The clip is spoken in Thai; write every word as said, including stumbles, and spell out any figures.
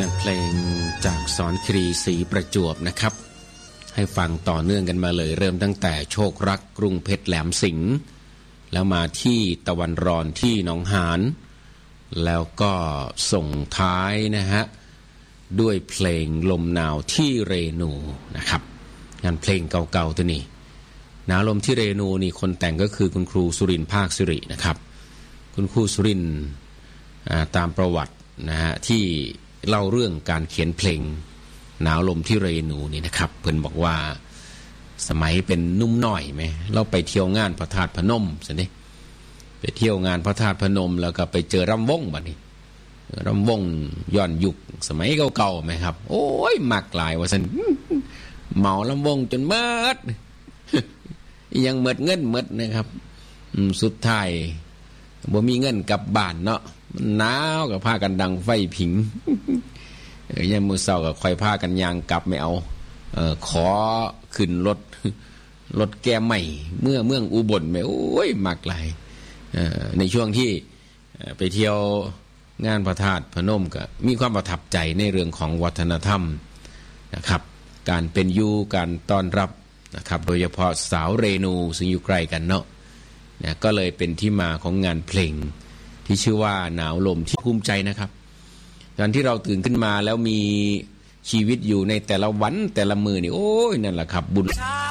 งานเพลงจากสอนครีศรีประจวบนะครับให้ฟังต่อเนื่องกันมาเลยเริ่มตั้งแต่โชครักกรุงเพชรแหลมสิงห์แล้วมาที่ตะวันรอนที่หนองหานแล้วก็ส่งท้ายนะฮะด้วยเพลงลมหนาวที่เรนูนะครับงานเพลงเก่าๆตัวนี้หนาวลมที่เรนูนี่คนแต่งก็คือคุณครูสุรินทร์ภาคสิรินะครับคุณครูสุรินทร์ตามประวัตินะฮะที่เล่าเรื่องการเขียนเพลงหนาวลมที่เรนูนี่นะครับเพิ่นบอกว่าสมัยเป็นนุ่มหน่อยไหมเราไปเที่ยวงานพระธาตุพนมสิเนี่ยไปเที่ยวงานพระธาตุพนมแล้วก็ไปเจอรำวงบัดนี้รำวงย้อนยุคสมัยเก่าๆไหมครับโอ้ยมากหลายว่าสันเมาลำวงจนเมิดยังเมิดเงินเมิดนะครับสุดท้ายบ่มีเงินกลับบ้านเนาะมันหนาวกับผ้ากันดังไฟผิงยังมือเศร้ากับคอยผ้ากันยางกลับไม่เอาเอ่อขอขึ้นรถรถแก้ใหม่เมื่อเมืองอุบลไม่โอ้ยมากหลายในช่วงที่ไปเที่ยวงานพระธาตุพนมก็มีความประทับใจในเรื่องของวัฒนธรรมนะครับการเป็นอยู่การต้อนรับนะครับโดยเฉพาะสาวเรนูซึ่งอยู่ใกล้กันเนาะนะก็เลยเป็นที่มาของงานเพลงที่ชื่อว่าหนาวลมที่ภูมิใจนะครับตอนที่เราตื่นขึ้นมาแล้วมีชีวิตอยู่ในแต่ละวันแต่ละมือนี่โอ้ยนั่นแหละครับบุญ